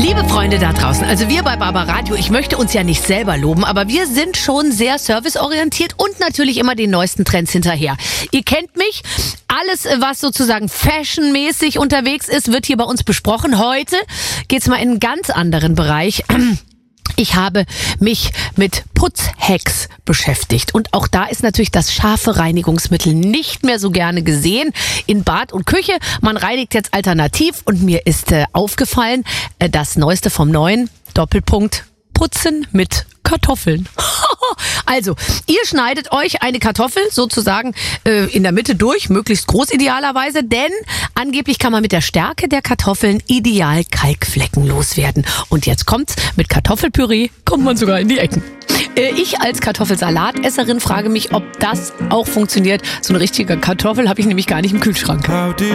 Liebe Freunde da draußen, also wir bei Barbaradio, ich möchte uns ja nicht selber loben, aber wir sind schon sehr serviceorientiert und natürlich immer den neuesten Trends hinterher. Ihr kennt mich, alles was sozusagen fashionmäßig unterwegs ist, wird hier bei uns besprochen. Heute geht's mal in einen ganz anderen Bereich. Ich habe mich mit Putzhacks beschäftigt und auch da ist natürlich das scharfe Reinigungsmittel nicht mehr so gerne gesehen in Bad und Küche. Man reinigt jetzt alternativ und mir ist aufgefallen, das Neueste vom Neuen, Doppelpunkt, Putzen mit Kartoffeln. Also, ihr schneidet euch eine Kartoffel sozusagen in der Mitte durch, möglichst groß idealerweise, denn angeblich kann man mit der Stärke der Kartoffeln ideal Kalkflecken loswerden. Und jetzt kommt's, mit Kartoffelpüree kommt man sogar in die Ecken. Ich als Kartoffelsalatesserin frage mich, ob das auch funktioniert. So eine richtige Kartoffel habe ich nämlich gar nicht im Kühlschrank.